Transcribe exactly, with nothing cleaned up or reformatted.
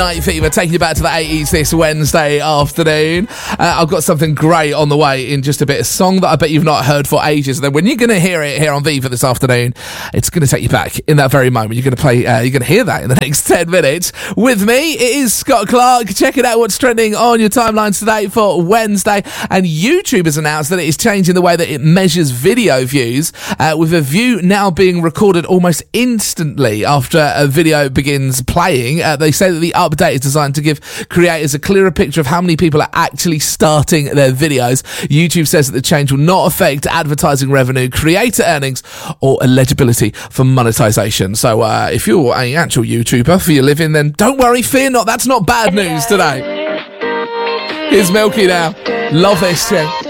Night Fever, taking you back to the eighties this Wednesday afternoon. Uh, I've got something great on the way in just a bit. A song that I bet you've not heard for ages. And then when you're going to hear it here on Viva this afternoon, it's going to take you back in that very moment. You're going to play, uh, you're going to hear that in the next ten minutes. With me, it is Scott Clark. Checking out what's trending on your timelines today for Wednesday. And YouTube has announced that it is changing the way that it measures video views, uh, with a view now being recorded almost instantly after a video begins playing. Uh, they say that the update is designed to give creators a clearer picture of how many people are actually starting their videos. YouTube says that the change will not affect advertising revenue, creator earnings, or eligibility for monetization. So uh, if you're an actual YouTuber for your living, then don't worry, fear not. That's not bad news today. Here's Milky now. Love this tune.